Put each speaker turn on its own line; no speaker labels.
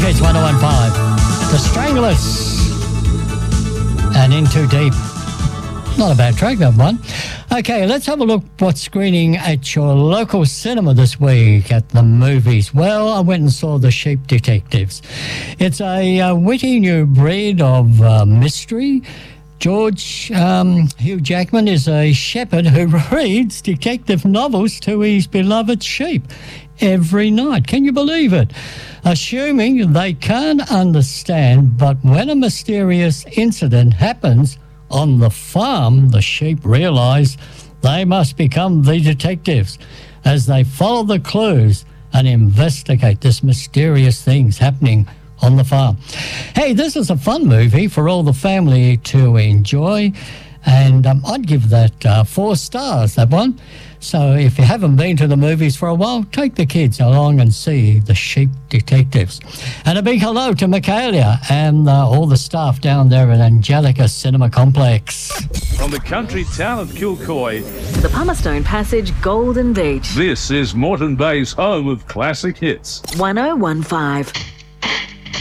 Hits 101.5. The Stranglers and In Too Deep. Not a bad track, that one. Okay, let's have a look what's screening at your local cinema this week at the movies. Well, I went and saw The Sheep Detectives. It's a witty new breed of mystery. Hugh Jackman is a shepherd who reads detective novels to his beloved sheep every night. Can you believe it? Assuming they can't understand, but when a mysterious incident happens on the farm, the sheep realise they must become the detectives as they follow the clues and investigate this mysterious things happening on the farm. Hey, this is a fun movie for all the family to enjoy, and I'd give that 4 stars, that one. So if you haven't been to the movies for a while, take the kids along and see The Sheep Detectives. And a big hello to Michaelia and all the staff down there at Angelica Cinema Complex.
From the country town of Kilcoy,
the Palmerstone Passage, Golden Beach.
This is Moreton Bay's home of classic hits.
1015.